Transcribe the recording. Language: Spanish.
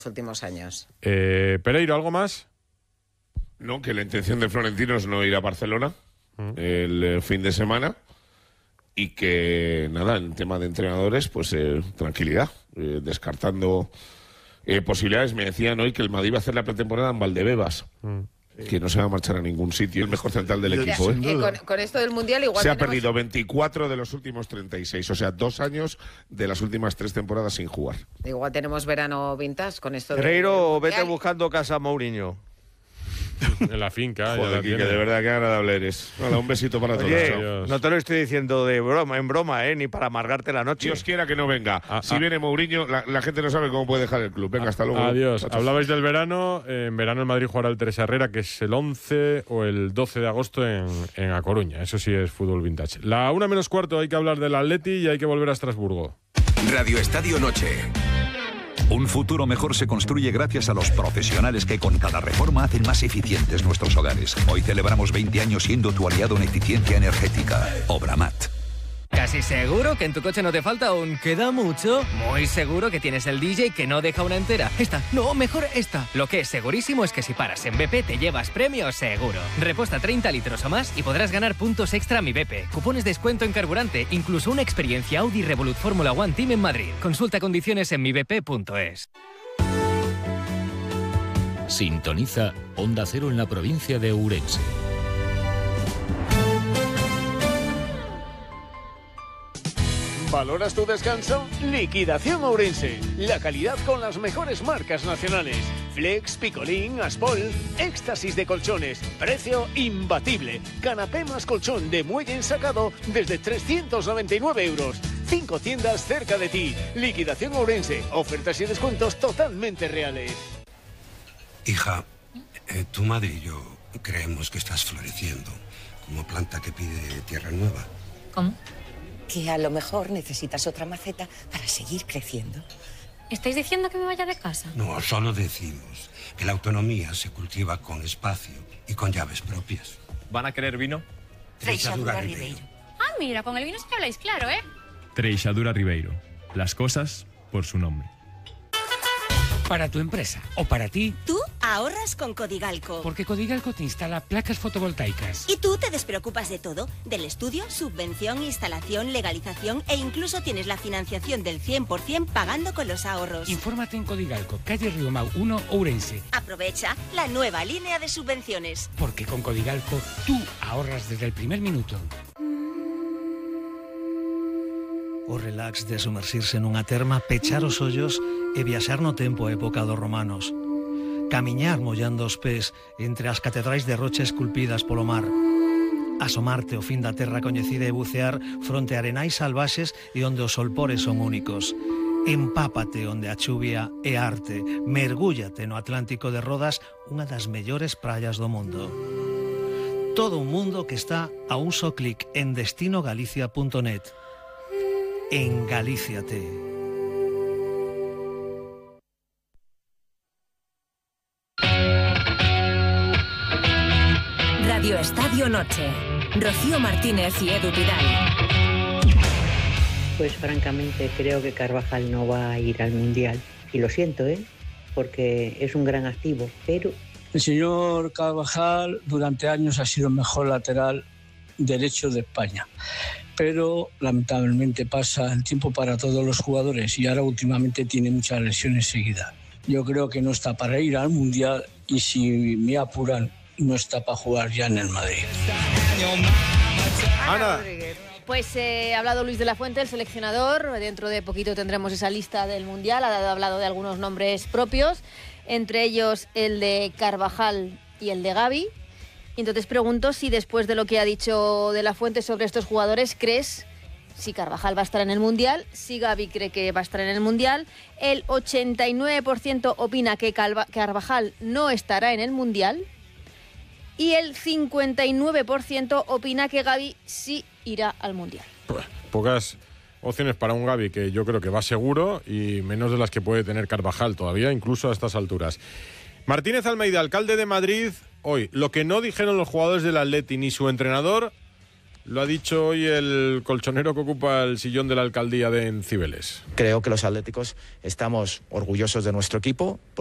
últimos años. Pereiro, ¿algo más? No, que la intención de Florentino es no ir a Barcelona el fin de semana y que, nada, en tema de entrenadores, pues tranquilidad, descartando posibilidades. Me decían hoy que el Madrid va a hacer la pretemporada en Valdebebas. Que no se va a marchar a ningún sitio, el mejor central del equipo. Con esto del Mundial igual se ha perdido 24 de los últimos 36, o sea, 2 años de las últimas 3 temporadas sin jugar. Igual tenemos verano vintage con esto. Pereiro, vete buscando casa a Mourinho. En la finca. Joder, Quique, de verdad, qué agradable eres. Hola, un besito para Oye, todos. no te lo estoy diciendo de broma, en broma, ni para amargarte la noche. Dios quiera que no venga. Si viene Mourinho, la gente no sabe cómo puede dejar el club. Venga, hasta luego. Adiós. Hablabais del verano. En verano el Madrid jugará el Teresa Herrera, que es el 11 o el 12 de agosto en A Coruña. Eso sí es fútbol vintage. La 1:15 hay que hablar del Atleti y hay que volver a Estrasburgo. Radio Estadio Noche. Un futuro mejor se construye gracias a los profesionales que con cada reforma hacen más eficientes nuestros hogares. Hoy celebramos 20 años siendo tu aliado en eficiencia energética. Obramat. ¿Casi seguro que en tu coche no te falta un queda mucho? Muy seguro que tienes el DJ que no deja una entera. Esta, no, mejor esta. Lo que es segurísimo es que si paras en BP te llevas premio seguro. Repuesta 30 litros o más y podrás ganar puntos extra a Mi BP, cupones de descuento en carburante, incluso una experiencia Audi Revolut Fórmula One Team en Madrid. Consulta condiciones en mibp.es. Sintoniza Onda Cero en la provincia de Ourense. ¿Valoras tu descanso? Liquidación Ourense. La calidad con las mejores marcas nacionales. Flex, Picolín, Aspol, éxtasis de colchones. Precio imbatible. Canapé más colchón de muelle ensacado desde 399 euros. 5 tiendas cerca de ti. Liquidación Ourense. Ofertas y descuentos totalmente reales. Hija, tu madre y yo creemos que estás floreciendo como planta que pide tierra nueva. ¿Cómo? Que a lo mejor necesitas otra maceta para seguir creciendo. ¿Estáis diciendo que me vaya de casa? No, solo decimos que la autonomía se cultiva con espacio y con llaves propias. ¿Van a querer vino? Treixadura Ribeiro. Ah, mira, con el vino sí que habláis claro, ¿eh? Treixadura Ribeiro. Las cosas por su nombre. Para tu empresa o para ti. Tú ahorras con Codigalco. Porque Codigalco te instala placas fotovoltaicas. Y tú te despreocupas de todo. Del estudio, subvención, instalación, legalización e incluso tienes la financiación del 100% pagando con los ahorros. Infórmate en Codigalco, calle Riomau 1, Ourense. Aprovecha la nueva línea de subvenciones. Porque con Codigalco tú ahorras desde el primer minuto. O relax de sumersirse nunha terma, pechar os ollos e viaxar no tempo a época dos romanos. Camiñar mollando os pés entre as catedrais de rocha esculpidas polo mar. Asomarte ao fin da terra coñecida e bucear fronte a arenais salvaxes e onde os solpores son únicos. Empápate onde a chuvia é arte. Mergúllate no Atlántico de Rodas, unha das mellores praias do mundo. Todo un mundo que está a un só clic en destinogalicia.net. En Galíciate. Radio Estadio Noche. Rocío Martínez y Edu Pidal. Pues francamente creo que Carvajal no va a ir al Mundial. Y lo siento, porque es un gran activo, pero... El señor Carvajal durante años ha sido el mejor lateral derecho de España. Pero lamentablemente pasa el tiempo para todos los jugadores y ahora últimamente tiene muchas lesiones seguidas. Yo creo que no está para ir al Mundial y si me apuran, no está para jugar ya en el Madrid. Ana. Pues ha hablado Luis de la Fuente, el seleccionador. Dentro de poquito tendremos esa lista del Mundial. Ha hablado de algunos nombres propios, entre ellos el de Carvajal y el de Gavi. Y entonces pregunto si después de lo que ha dicho de la Fuente sobre estos jugadores, ¿crees si Carvajal va a estar en el Mundial? Si Gavi cree que va a estar en el Mundial. El 89% opina que Carvajal no estará en el Mundial. Y el 59% opina que Gavi sí irá al Mundial. Pocas opciones para un Gavi que yo creo que va seguro y menos de las que puede tener Carvajal todavía, incluso a estas alturas. Martínez Almeida, alcalde de Madrid, hoy, lo que no dijeron los jugadores del Atleti ni su entrenador, Lo ha dicho hoy el colchonero que ocupa el sillón de la alcaldía de Cibeles. Creo que los atléticos estamos orgullosos de nuestro equipo.